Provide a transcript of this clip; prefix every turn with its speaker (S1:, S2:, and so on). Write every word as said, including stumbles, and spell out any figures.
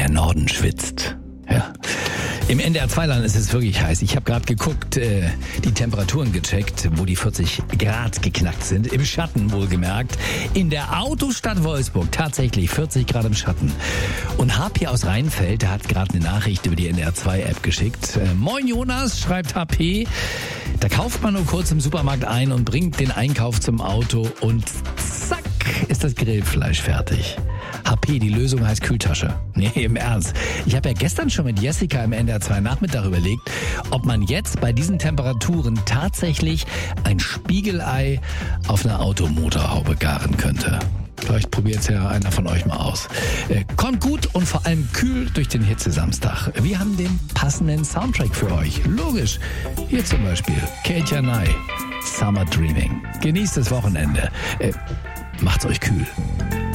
S1: Der Norden schwitzt. Ja. Im N D R zwei Land ist es wirklich heiß. Ich habe gerade geguckt, äh, die Temperaturen gecheckt, wo die vierzig Grad geknackt sind. Im Schatten wohlgemerkt. In der Autostadt Wolfsburg tatsächlich vierzig Grad im Schatten. Und H P aus Rheinfeld, der hat gerade eine Nachricht über die N D R zwei App geschickt. Äh, Moin Jonas, schreibt H P. Da kauft man nur kurz im Supermarkt ein und bringt den Einkauf zum Auto und zack ist das Grillfleisch fertig. H P, die Lösung heißt Kühltasche. Nee, im Ernst. Ich habe ja gestern schon mit Jessica im N D R zwei Nachmittag überlegt, ob man jetzt bei diesen Temperaturen tatsächlich ein Spiegelei auf einer Automotorhaube garen könnte. Vielleicht probiert es ja einer von euch mal aus. Äh, kommt gut und vor allem kühl durch den Hitzesamstag. Wir haben den passenden Soundtrack für euch. Logisch. Hier zum Beispiel Kate Janai, Summer Dreaming. Genießt das Wochenende. Äh, macht's euch kühl.